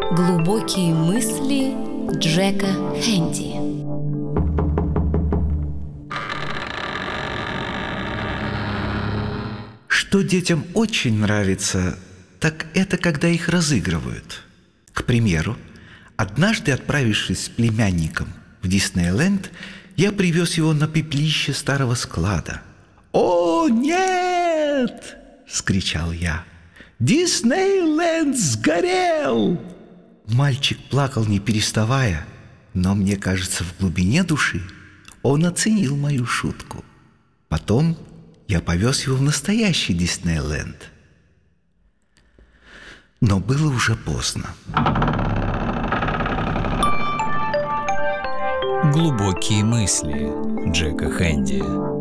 Глубокие мысли Джека Хенди. Что детям очень нравится, так это когда их разыгрывают. К примеру, однажды, отправившись с племянником в Диснейленд, я привез его на пепелище старого склада. «О, нет!» — вскричал я. «Диснейленд сгорел!» Мальчик плакал, не переставая, но, мне кажется, в глубине души он оценил мою шутку. Потом я повез его в настоящий Диснейленд. Но было уже поздно. Глубокие мысли Джека Хенди.